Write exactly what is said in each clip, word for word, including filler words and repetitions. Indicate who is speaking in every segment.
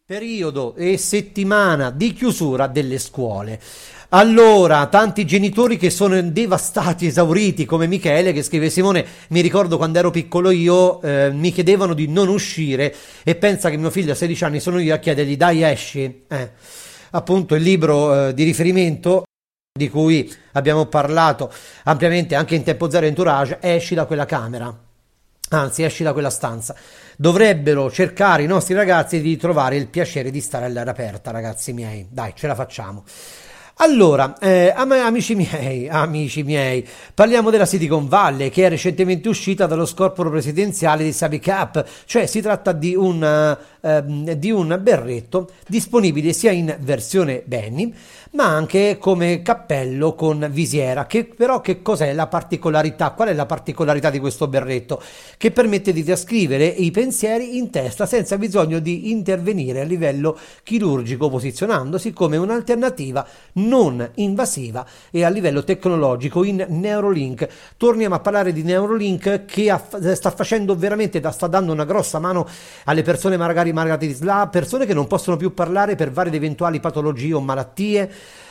Speaker 1: Periodo e settimana di chiusura delle scuole. Allora, tanti genitori che sono devastati, esauriti, come Michele che scrive: Simone, mi ricordo quando ero piccolo io, eh, mi chiedevano di non uscire e pensa che mio figlio a sedici anni sono io a chiedergli dai esci. Eh, appunto il libro eh, di riferimento di cui abbiamo parlato ampiamente anche in Tempo Zero Entourage, esci da quella camera. Anzi, esci da quella stanza. Dovrebbero cercare i nostri ragazzi di trovare il piacere di stare all'aria aperta, ragazzi miei. Dai, ce la facciamo. Allora, eh, am- amici miei, amici miei, parliamo della Silicon Valley che è recentemente uscita dallo scorporo presidenziale di Sabi Cup, cioè si tratta di un, eh, di un berretto disponibile sia in versione Benny ma anche come cappello con visiera. Che però che cos'è la particolarità? Qual è la particolarità di questo berretto? Che permette di trascrivere i pensieri in testa senza bisogno di intervenire a livello chirurgico, posizionandosi come un'alternativa non invasiva e a livello tecnologico in Neuralink. Torniamo a parlare di Neuralink che ha, sta facendo veramente, sta dando una grossa mano alle persone magari malate di S L A, persone che non possono più parlare per varie ed eventuali patologie o malattie.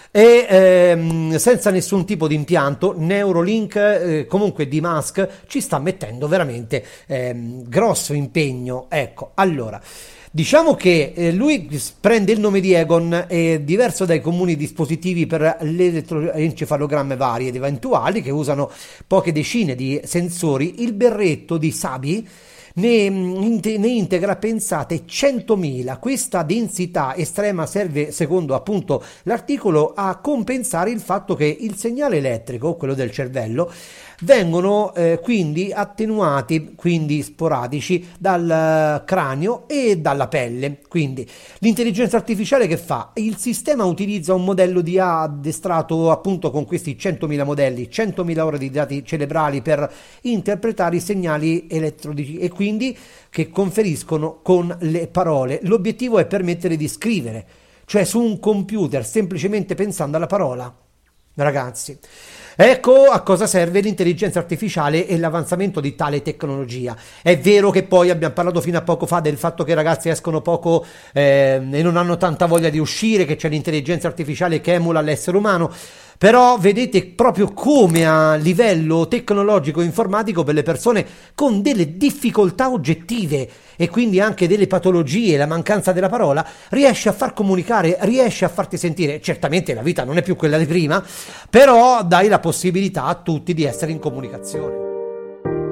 Speaker 1: E ehm, senza nessun tipo di impianto Neuralink eh, comunque di Musk ci sta mettendo veramente ehm, grosso impegno. Ecco, allora diciamo che eh, lui prende il nome di Egon, è diverso dai comuni dispositivi per l'elettroencefalogramme vari ed eventuali che usano poche decine di sensori. Il berretto di Sabi Ne, ne integra, pensate, centomila. Questa densità estrema serve, secondo appunto l'articolo, a compensare il fatto che il segnale elettrico, quello del cervello, vengono eh, quindi attenuati, quindi sporadici dal cranio e dalla pelle. Quindi l'intelligenza artificiale che fa? Il sistema utilizza un modello di addestrato appunto con questi centomila modelli, centomila ore di dati cerebrali per interpretare i segnali elettrici e quindi che conferiscono con le parole. L'obiettivo è permettere di scrivere, cioè su un computer, semplicemente pensando alla parola. Ragazzi, ecco a cosa serve l'intelligenza artificiale e l'avanzamento di tale tecnologia. È vero che poi abbiamo parlato fino a poco fa del fatto che i ragazzi escono poco eh, e non hanno tanta voglia di uscire, che c'è l'intelligenza artificiale che emula l'essere umano. Però vedete proprio come a livello tecnologico e informatico per le persone con delle difficoltà oggettive e quindi anche delle patologie, la mancanza della parola, riesce a far comunicare, riesce a farti sentire. Certamente la vita non è più quella di prima, però dai la possibilità a tutti di essere in comunicazione.